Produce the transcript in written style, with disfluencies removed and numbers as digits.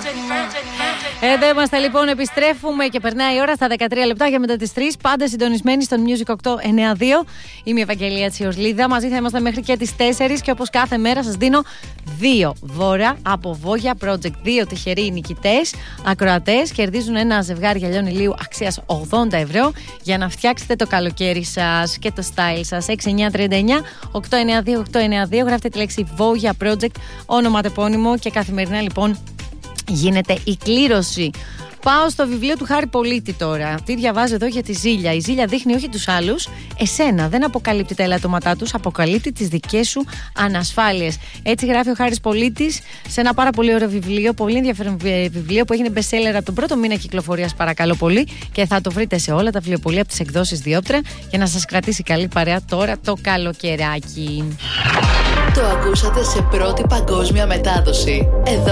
Εδώ είμαστε λοιπόν, επιστρέφουμε και περνάει η ώρα στα 13 λεπτά μετά τις 3. Πάντα συντονισμένοι στον Music 892. Είμαι η Ευαγγελία Τσιορλίδα. Μαζί θα είμαστε μέχρι και τις 4. Και όπως κάθε μέρα σας δίνω 2 δώρα από Voya Project. 2 τυχεροί νικητές, ακροατές, κερδίζουν ένα ζευγάρι γυαλιών ηλίου αξίας 80 ευρώ για να φτιάξετε το καλοκαίρι σας και το style σας. 6939 892 γράφετε τη λέξη Voya Project, όνομα τεπώνυμο, και καθημερινά λοιπόν γίνεται η κλήρωση. Πάω στο βιβλίο του Χάρη Πολίτη τώρα. Τι διαβάζω εδώ για τη Ζήλια. Η Ζήλια δείχνει όχι τους άλλους, εσένα. Δεν αποκαλύπτει τα ελαττώματά τους, αποκαλύπτει τις δικές σου ανασφάλειες. Έτσι γράφει ο Χάρης Πολίτης σε ένα πάρα πολύ ωραίο βιβλίο, πολύ ενδιαφέρον βιβλίο που έγινε bestseller από τον πρώτο μήνα κυκλοφορίας, παρακαλώ πολύ. Και θα το βρείτε σε όλα τα βιβλιοπωλεία από τις εκδόσεις Διόπτρα για να σας κρατήσει καλή παρέα τώρα το καλοκαιράκι. Το ακούσατε σε πρώτη παγκόσμια μετάδοση. Εδώ